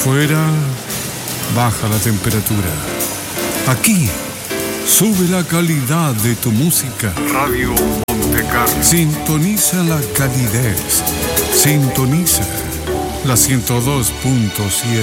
Afuera baja la temperatura. Aquí sube la calidad de tu música. Radio Montecarlo. Sintoniza la calidez. Sintoniza la 102.7.